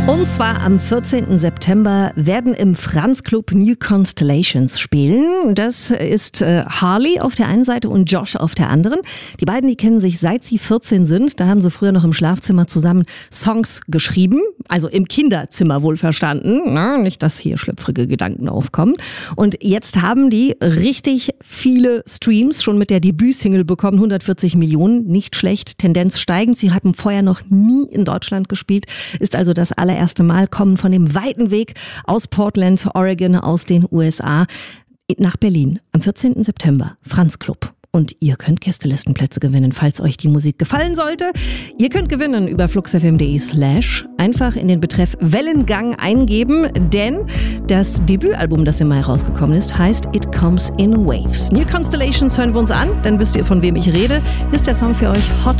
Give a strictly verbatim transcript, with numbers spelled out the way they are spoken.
Und zwar am vierzehnten September werden im Franz Club New Constellations spielen. Das ist äh, Harley auf der einen Seite und Josh auf der anderen. Die beiden, die kennen sich seit sie vierzehn sind. Da haben sie früher noch im Schlafzimmer zusammen Songs geschrieben. Also im Kinderzimmer wohl verstanden. Na, nicht, dass hier schlüpfrige Gedanken aufkommen. Und jetzt haben die richtig viele Streams schon mit der Debütsingle bekommen. hundertvierzig Millionen, nicht schlecht, Tendenz steigend. Sie hatten vorher noch nie in Deutschland gespielt. Ist also das allererste erste Mal, kommen von dem weiten Weg aus Portland, Oregon, aus den U S A nach Berlin am vierzehnten September. Franz Club. Und ihr könnt Gästelistenplätze gewinnen, falls euch die Musik gefallen sollte. Ihr könnt gewinnen über fluxfm.de slash einfach in den Betreff Wellengang eingeben, denn das Debütalbum, das im Mai rausgekommen ist, heißt It Comes in Waves. New Constellations hören wir uns an, dann wisst ihr, von wem ich rede. Ist der Song für euch Hot